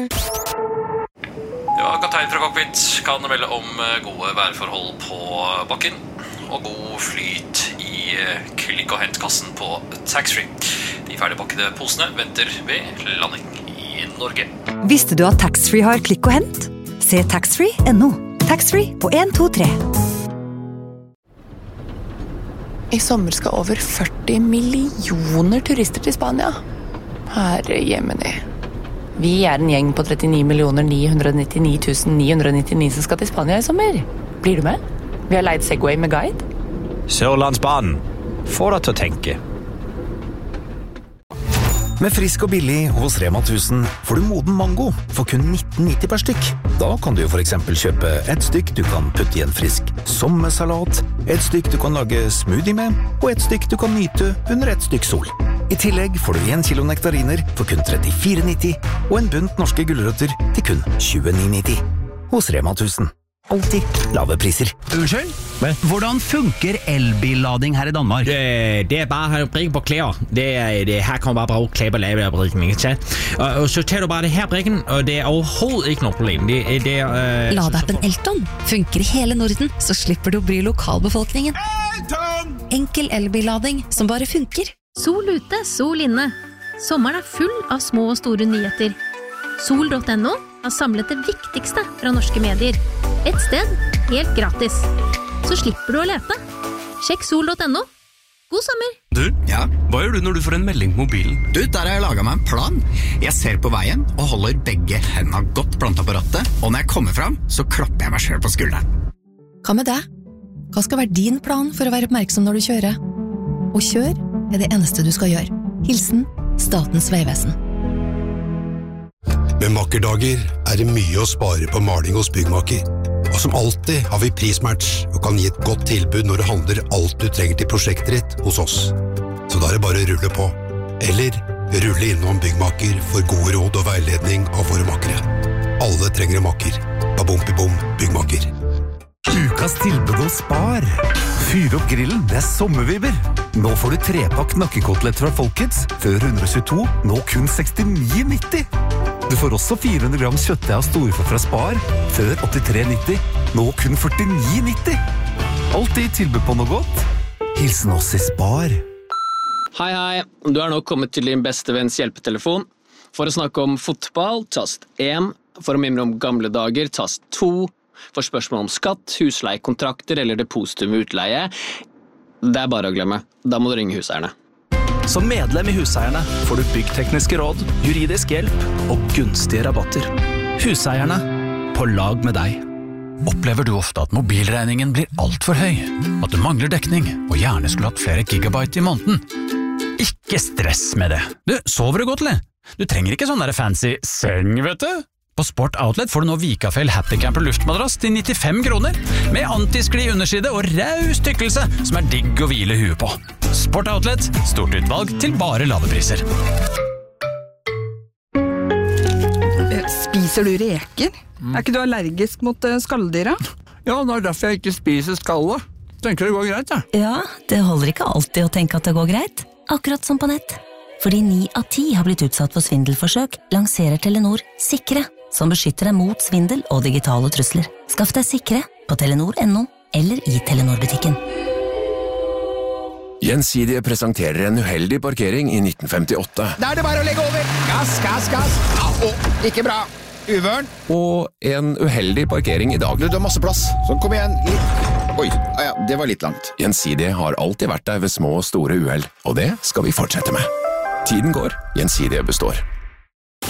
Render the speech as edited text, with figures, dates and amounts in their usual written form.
Ja, kaptein fra cockpit kan melde om gode værforhold på bakken og god flyt i klikk- og hentkassen på taxfree. De ferdigpakkede posene venter ved landing i Norge. Visste du at taxfree har klikk og hent? Se taxfree.no. Taxfree på 1, 2, 3. I sommer skal over 40 millioner turister til Spania. Herre jemini. Vi en gjeng på 39 999 999 som skal til Spania i sommer. Blir du med? Vi har leid Segway med guide. Sørlandsbanen. Får deg til å tenke. Med frisk og billig hos Rema 1000 får du moden mango for kun 19,90 per stykk. Da kan du for eksempel kjøpe et stykk du kan putte i en frisk sommersalat, et stykk du kan lage smoothie med, og et stykk du kan nyte under et stykk sol. I tillegg får du 1 kilo nektariner for kun 34,90 og en bunt norske gulrøtter til kun 29,90. Hos Rema 1000. Alltid lave priser. Unnskyld? Hvordan funker elbillading her i Danmark? Det bare å bruke på klær. Her kan man bare bruke klær på lavebrikken, ikke sant? Og så tar du bare det her brikken, og det overhovedet ikke noe problem. Ladeappen Elton funker i hele Norden, så slipper du å bry lokalbefolkningen. Elton! Enkel elbillading som bare funker. Sol ute, sol inne. Sommeren full av små og store nyheter. Sol.no har samlet det viktigste fra norske medier. Et sted, helt gratis. Så slipper du å lete. Sjekk sol.no. God sommer! Du, ja? Hva gjør du når du får en melding på mobilen? Du, der har jeg laget meg en plan. Jeg ser på veien og holder begge hendene godt plantet på rattet, og når jeg kommer frem, så klapper jeg meg selv på skulderen. Hva med deg? Hva skal være din plan for å være oppmerksom når du kjører? Og kjør det eneste du skal gjøre. Hilsen Statens Vegvesen. Med Makkerdager det mye å spare på maling hos Byggmaker. Og som alltid har vi prismatch og kan gi et godt tilbud når du handler alt du trenger til prosjektet ditt hos oss. Så da det bare å rulle på. Eller rulle innom Byggmaker for gode råd og veiledning av våre makkere. Alle trenger en makker. Babom-bibom Byggmaker. Ukas tilbud hos Spar. Fyr opp grillen, det sommervibber. Nå får du 3-pakk nakkekoteletter fra Folkets, før 122, nå kun 69,90. Du får også 400 gram kjøttdeig av storfe fra Spar, før 83,90, nå kun 49,90. Alltid tilbud på noe godt. Hilsen oss i Spar. Hei, du nå kommet til din beste venns hjelpetelefon. For å snakke om fotball, tast 1. For å mimre om gamle dager, tast 2. For spørsmål om skatt, husleiekontrakter eller depositum utleie, det bare å glemme. Da må du ringe huseierne. Som medlem i Huseierne får du byggtekniske råd, juridisk hjelp og gunstige rabatter. Huseierne, på lag med deg. Opplever du ofte at mobilregningen blir alt for høy? At du mangler dekning og gjerne skulle hatt flere gigabyte i måneden? Ikke stress med det. Du, sover du godt, eller? Du trenger ikke sånn der fancy seng, vet du? På Sport Outlet får du nå Vikafell Happy Camper luftmadrass til 95 kroner, med antiskli underside og raus tykkelse som digg å hvile huet på. Sport Outlet, stort utvalg til bare lave priser. Spiser du reker? Ikke du allergisk mot skalldyra? Ja, det derfor jeg ikke spiser skallet. Tenker det går greit, ja. Ja, det holder ikke alltid å tenke at det går greit. Akkurat som på nett. Fordi 9 av 10 har blitt utsatt for svindelforsøk, lanserer Telenor Sikre, som beskytter deg mot svindel og digitale trusler. Skaff deg Sikre på Telenor.no eller i Telenor-butikken. Gjensidige presenterer en uheldig parkering i 1958. Da det bare å legge over. Gass, gass, gass. Ikke bra. Uvørn. Og en uheldig parkering i dag. Du har masse plass, så kom igjen. Oi, ja, det var litt langt. Gjensidige har alltid vært der ved små og store uheld, og det skal vi fortsette med. Tiden går, Gjensidige består.